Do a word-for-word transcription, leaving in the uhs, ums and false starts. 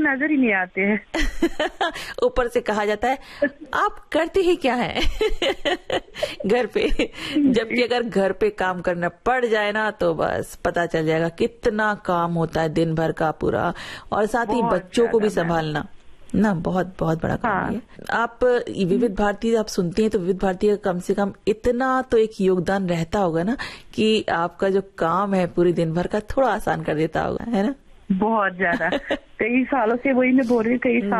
नजर ही नहीं आते हैं। ऊपर से कहा जाता है आप करते ही क्या है घर पे, जबकि अगर घर पे काम करना पड़ जाए ना तो बस पता चल जाएगा कितना काम होता है दिन भर का पूरा, और साथ ही बच्चों को भी संभालना ना बहुत बहुत बड़ा काम हाँ। है। आप विविध भारती आप सुनती हैं तो विविध भारती का कम से कम इतना तो एक योगदान रहता होगा ना कि आपका जो काम है पूरे दिन भर का थोड़ा आसान कर देता होगा, है ना? बहुत ज्यादा। कई सालों से वही मैं बोल रही हूँ, कई साल